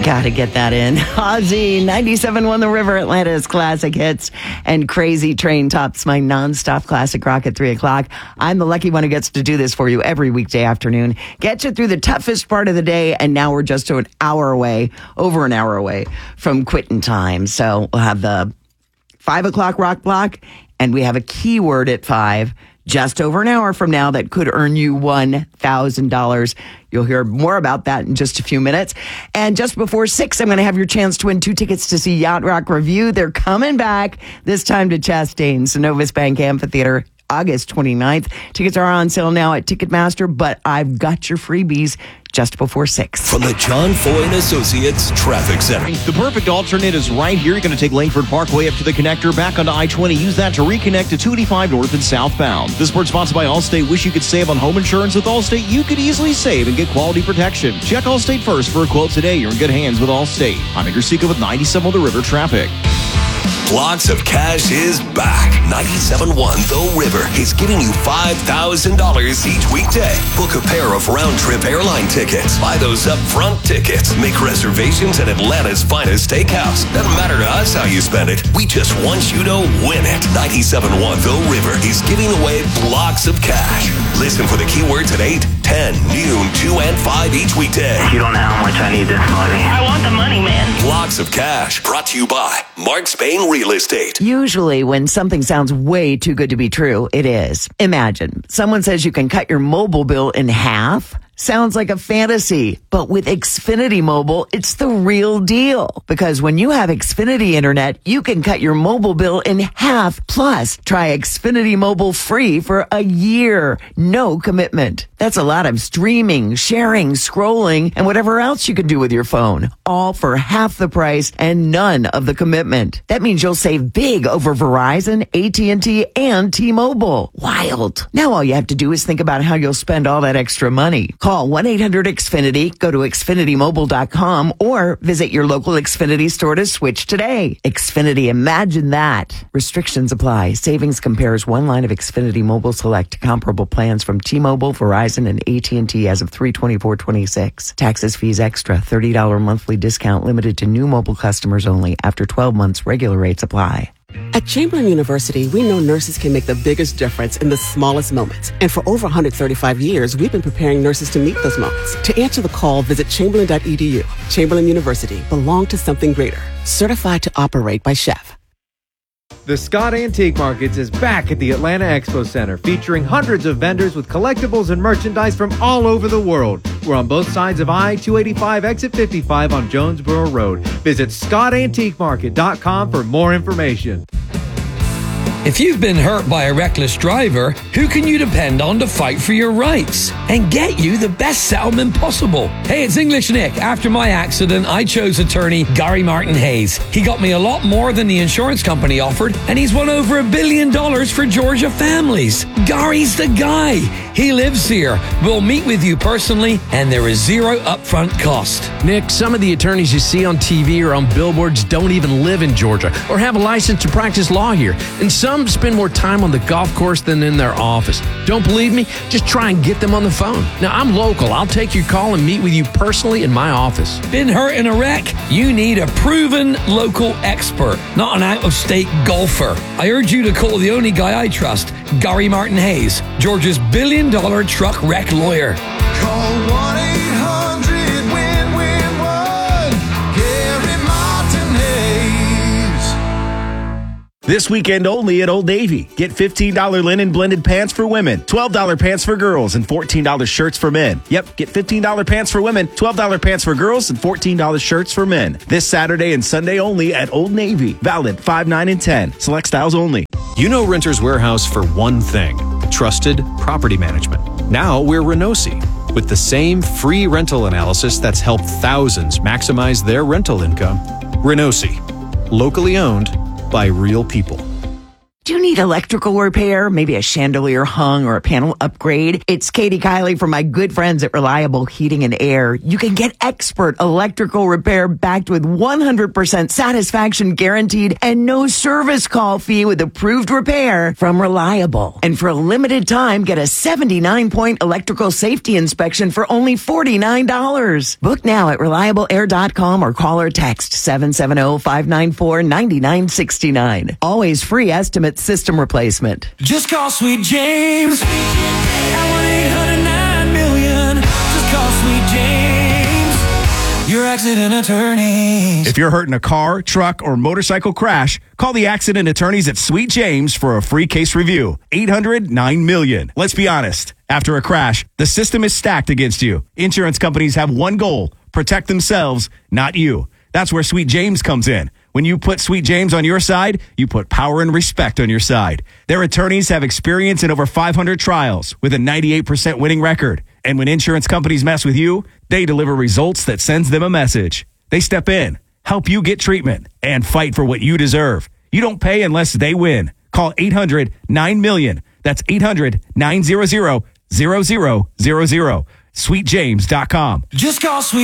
Gotta get that in. Ozzy, 97.1 The River, Atlanta's classic hits, and Crazy Train tops my nonstop classic rock at 3 o'clock. I'm the lucky one who gets to do this for you every weekday afternoon. Get you through the toughest part of the day, and now we're just over an hour away from quitting time. So we'll have the 5 o'clock rock block, and we have a keyword at 5, just over an hour from now, that could earn you $1,000. You'll hear more about that in just a few minutes. And just before 6, I'm going to have your chance to win 2 tickets to see Yacht Rock Review. They're coming back, this time to Chastain, Synovus Bank Amphitheater, August 29th. Tickets are on sale now at Ticketmaster, but I've got your freebies just before 6. From the John Foy and Associates Traffic Center. The perfect alternate is right here. You're going to take Langford Parkway up to the connector, back onto I-20. Use that to reconnect to 285 north and southbound. This sport's sponsored by Allstate. Wish you could save on home insurance with Allstate? You could easily save and get quality protection. Check Allstate first for a quote today. You're in good hands with Allstate. I'm Igor Sika with 97 The River Traffic. Blocks of Cash is back. 97.1 The River is giving you $5,000 each weekday. Book a pair of round-trip airline tickets. Buy those upfront tickets. Make reservations at Atlanta's finest steakhouse. Doesn't matter to us how you spend it. We just want you to win it. 97.1 The River is giving away blocks of cash. Listen for the keywords at 8, 10, noon, 2, and 5 each weekday. You don't know how much I need this money. I want the money, man. Blocks of Cash, brought to you by Mark Spain Real Estate. Usually when something sounds way too good to be true, it is. Imagine someone says you can cut your mobile bill in half. Sounds like a fantasy, but with Xfinity Mobile, it's the real deal. Because when you have Xfinity Internet, you can cut your mobile bill in half. Plus, try Xfinity Mobile free for a year. No commitment. That's a lot of streaming, sharing, scrolling, and whatever else you can do with your phone. All for half the price and none of the commitment. That means you'll save big over Verizon, AT&T, and T-Mobile. Wild. Now all you have to do is think about how you'll spend all that extra money. Call 1-800-XFINITY, go to XfinityMobile.com, or visit your local Xfinity store to switch today. Xfinity, imagine that. Restrictions apply. Savings compares one line of Xfinity Mobile Select to comparable plans from T-Mobile, Verizon, and AT&T as of 3/24/26. Taxes, fees extra. $30 monthly discount limited to new mobile customers only. After 12 months, regular rates apply. At Chamberlain University, we know nurses can make the biggest difference in the smallest moments. And for over 135 years, we've been preparing nurses to meet those moments. To answer the call, visit chamberlain.edu. Chamberlain University, belong to something greater. Certified to operate by Chef. The Scott Antique Markets is back at the Atlanta Expo Center, featuring hundreds of vendors with collectibles and merchandise from all over the world. We're on both sides of I-285, exit 55 on Jonesboro Road. Visit ScottAntiqueMarket.com for more information. If you've been hurt by a reckless driver, who can you depend on to fight for your rights and get you the best settlement possible? Hey, it's English Nick. After my accident, I chose attorney Gary Martin Hayes. He got me a lot more than the insurance company offered, and he's won over $1 billion for Georgia families. Gary's the guy. He lives here. We'll meet with you personally, and there is zero upfront cost. Nick, some of the attorneys you see on TV or on billboards don't even live in Georgia or have a license to practice law here. And some spend more time on the golf course than in their office. Don't believe me? Just try and get them on the phone. Now, I'm local. I'll take your call and meet with you personally in my office. Been hurt in a wreck? You need a proven local expert, not an out-of-state golfer. I urge you to call the only guy I trust, Gary Martin Hayes, Georgia's $1 billion truck wreck lawyer. Call 1-800-WIN-WIN-1. Gary Martin Hayes. This weekend only at Old Navy. Get $15 linen blended pants for women, $12 pants for girls, and $14 shirts for men. Yep, get $15 pants for women, $12 pants for girls, and $14 shirts for men. This Saturday and Sunday only at Old Navy. Valid 5, 9, and 10. Select styles only. You know Renters Warehouse for one thing: trusted property management. Now we're Renosi, with the same free rental analysis that's helped thousands maximize their rental income. Renosi, locally owned by real people. Do you need electrical repair? Maybe a chandelier hung or a panel upgrade? It's Katie Kiley from my good friends at Reliable Heating and Air. You can get expert electrical repair backed with 100% satisfaction guaranteed and no service call fee with approved repair from Reliable. And for a limited time, get a 79-point electrical safety inspection for only $49. Book now at reliableair.com or call or text 770-594-9969. Always free estimate system replacement. Just call Sweet James at 1-800-9-million. Just call Sweet James, your accident attorneys. If you're hurt in a car, truck, or motorcycle crash, call the accident attorneys at Sweet James for a free case review. 800-9-million. Let's be honest. After a crash, the system is stacked against you. Insurance companies have one goal: protect themselves, not you. That's where Sweet James comes in. When you put Sweet James on your side, you put power and respect on your side. Their attorneys have experience in over 500 trials with a 98% winning record. And when insurance companies mess with you, they deliver results that sends them a message. They step in, help you get treatment, and fight for what you deserve. You don't pay unless they win. Call 800-9-million. That's 800-900-0000. SweetJames.com. Just call Sweet